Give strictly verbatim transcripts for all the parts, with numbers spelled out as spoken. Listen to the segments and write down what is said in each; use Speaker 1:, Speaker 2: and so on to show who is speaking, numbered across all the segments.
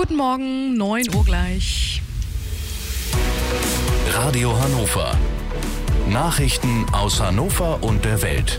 Speaker 1: Guten Morgen, neun Uhr gleich.
Speaker 2: Radio Hannover. Nachrichten aus Hannover und der Welt.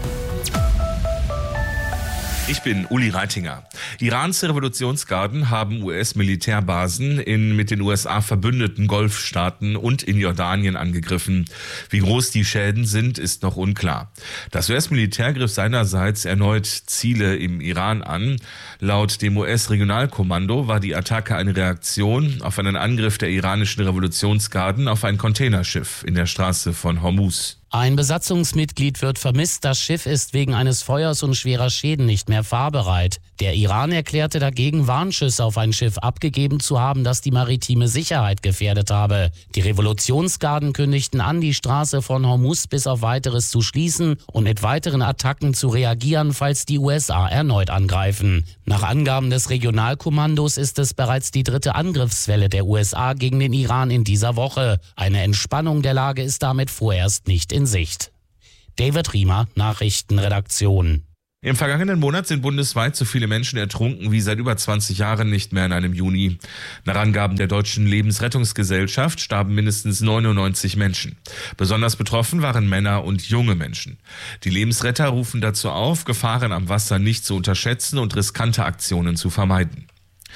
Speaker 3: Ich bin Uli Reitinger. Irans Revolutionsgarden haben U S-Militärbasen in mit den U S A verbündeten Golfstaaten und in Jordanien angegriffen. Wie groß die Schäden sind, ist noch unklar. Das U S-Militär griff seinerseits erneut Ziele im Iran an. Laut dem U S-Regionalkommando war die Attacke eine Reaktion auf einen Angriff der iranischen Revolutionsgarden auf ein Containerschiff in der Straße von Hormuz.
Speaker 4: Ein Besatzungsmitglied wird vermisst. Das Schiff ist wegen eines Feuers und schwerer Schäden nicht mehr fahrbereit. Der Iran erklärte dagegen, Warnschüsse auf ein Schiff abgegeben zu haben, das die maritime Sicherheit gefährdet habe. Die Revolutionsgarden kündigten an, die Straße von Hormuz bis auf Weiteres zu schließen und mit weiteren Attacken zu reagieren, falls die U S A erneut angreifen. Nach Angaben des Regionalkommandos ist es bereits die dritte Angriffswelle der U S A gegen den Iran in dieser Woche. Eine Entspannung der Lage ist damit vorerst nicht in Sicht. David Riemer, Nachrichtenredaktion.
Speaker 3: Im vergangenen Monat sind bundesweit so viele Menschen ertrunken wie seit über zwanzig Jahren nicht mehr in einem Juni. Nach Angaben der Deutschen Lebensrettungsgesellschaft starben mindestens neunundneunzig Menschen. Besonders betroffen waren Männer und junge Menschen. Die Lebensretter rufen dazu auf, Gefahren am Wasser nicht zu unterschätzen und riskante Aktionen zu vermeiden.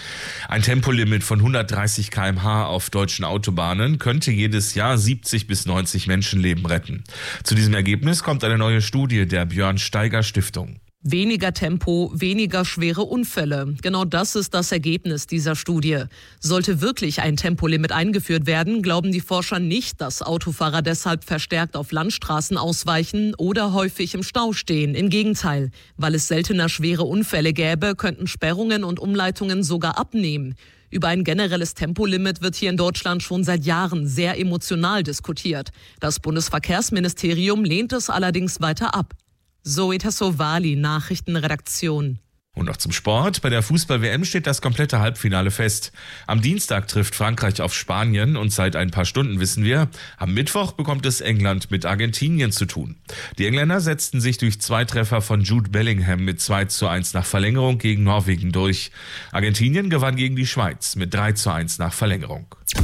Speaker 3: Ein Tempolimit von hundertdreißig Kilometer pro Stunde auf deutschen Autobahnen könnte jedes Jahr siebzig bis neunzig Menschenleben retten. Zu diesem Ergebnis kommt eine neue Studie der Björn Steiger Stiftung.
Speaker 5: Weniger Tempo, weniger schwere Unfälle. Genau das ist das Ergebnis dieser Studie. Sollte wirklich ein Tempolimit eingeführt werden, glauben die Forscher nicht, dass Autofahrer deshalb verstärkt auf Landstraßen ausweichen oder häufig im Stau stehen. Im Gegenteil, weil es seltener schwere Unfälle gäbe, könnten Sperrungen und Umleitungen sogar abnehmen. Über ein generelles Tempolimit wird hier in Deutschland schon seit Jahren sehr emotional diskutiert. Das Bundesverkehrsministerium lehnt es allerdings weiter ab. Zoe Tassovali, Nachrichtenredaktion.
Speaker 3: Und noch zum Sport. Bei der Fußball-W M steht das komplette Halbfinale fest. Am Dienstag trifft Frankreich auf Spanien und seit ein paar Stunden wissen wir, am Mittwoch bekommt es England mit Argentinien zu tun. Die Engländer setzten sich durch zwei Treffer von Jude Bellingham mit zwei zu eins nach Verlängerung gegen Norwegen durch. Argentinien gewann gegen die Schweiz mit drei zu eins nach Verlängerung.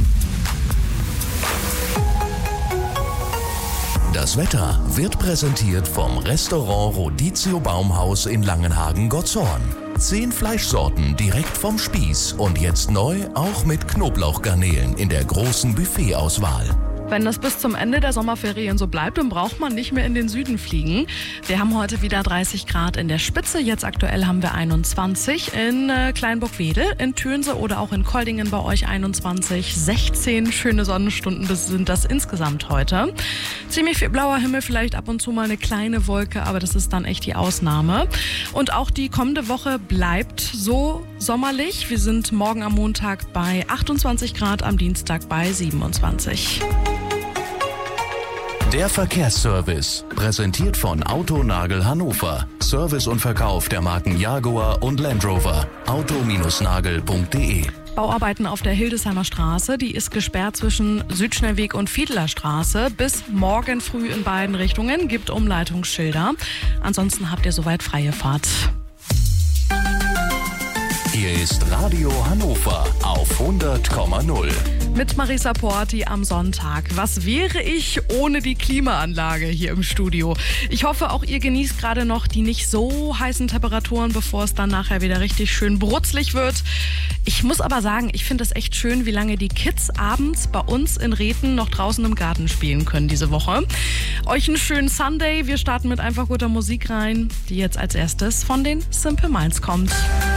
Speaker 2: Das Wetter wird präsentiert vom Restaurant Rodizio Baumhaus in Langenhagen-Gottshorn. Zehn Fleischsorten direkt vom Spieß und jetzt neu auch mit Knoblauchgarnelen in der großen Buffetauswahl.
Speaker 1: Wenn das bis zum Ende der Sommerferien so bleibt, dann braucht man nicht mehr in den Süden fliegen. Wir haben heute wieder dreißig Grad in der Spitze. Jetzt aktuell haben wir einundzwanzig in äh, Kleinburg-Wedel, in Thünse oder auch in Koldingen bei euch einundzwanzig. sechzehn schöne Sonnenstunden sind das insgesamt heute. Ziemlich viel blauer Himmel, vielleicht ab und zu mal eine kleine Wolke, aber das ist dann echt die Ausnahme. Und auch die kommende Woche bleibt so sommerlich. Wir sind morgen am Montag bei achtundzwanzig Grad, am Dienstag bei siebenundzwanzig.
Speaker 2: Der Verkehrsservice, präsentiert von Autonagel Hannover. Service und Verkauf der Marken Jaguar und Land Rover. auto nagel punkt de.
Speaker 1: Bauarbeiten auf der Hildesheimer Straße, die ist gesperrt zwischen Südschnellweg und Fiedler Straße bis morgen früh in beiden Richtungen, gibt Umleitungsschilder. Ansonsten habt ihr soweit freie Fahrt.
Speaker 2: Hier ist Radio Hannover auf hundert Komma null.
Speaker 1: Mit Marisa Porti am Sonntag. Was wäre ich ohne die Klimaanlage hier im Studio? Ich hoffe, auch ihr genießt gerade noch die nicht so heißen Temperaturen, bevor es dann nachher wieder richtig schön brutzlig wird. Ich muss aber sagen, ich finde es echt schön, wie lange die Kids abends bei uns in Rethen noch draußen im Garten spielen können diese Woche. Euch einen schönen Sunday. Wir starten mit einfach guter Musik rein, die jetzt als erstes von den Simple Minds kommt.